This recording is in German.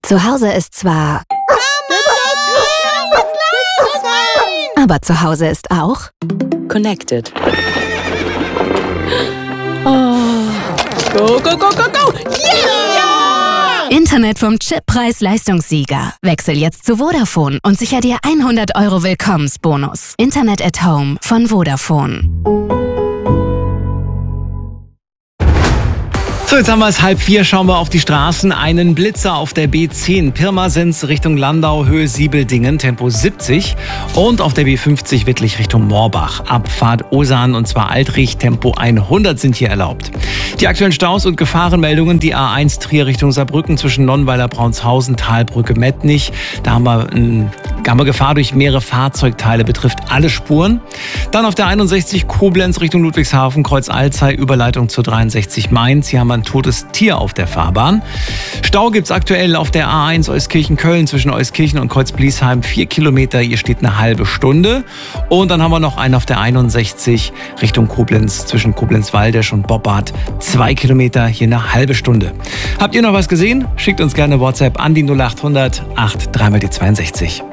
Zu Hause ist zwar... Aber zu Hause ist auch... Connected. Oh. Go, go, go, go, go! Yeah! Internet vom Chip Preis-Leistungssieger. Wechsel jetzt zu Vodafone und sicher dir 100 € Willkommensbonus. Internet at Home von Vodafone. So, jetzt haben wir es 3:30, schauen wir auf die Straßen. Einen Blitzer auf der B10 Pirmasens Richtung Landau, Höhe Siebeldingen, Tempo 70. Und auf der B50 Wittlich Richtung Moorbach, Abfahrt Osan und zwar Altrich, Tempo 100 sind hier erlaubt. Die aktuellen Staus und Gefahrenmeldungen, die A1 Trier Richtung Saarbrücken zwischen Nonnweiler, Braunshausen, Talbrücke, Mettnich. Da haben wir Gefahr durch mehrere Fahrzeugteile, betrifft alle Spuren. Dann auf der 61 Koblenz Richtung Ludwigshafen, Kreuz Alzey, Überleitung zur 63 Mainz. Hier haben wir ein totes Tier auf der Fahrbahn. Stau gibt es aktuell auf der A1 Euskirchen-Köln zwischen Euskirchen und Kreuz-Bliesheim 4 Kilometer. Hier steht eine halbe Stunde. Und dann haben wir noch einen auf der 61 Richtung Koblenz zwischen Koblenz-Waldesch und Boppard 2 Kilometer. Hier eine halbe Stunde. Habt ihr noch was gesehen? Schickt uns gerne WhatsApp an die 0800 83 mal die 62.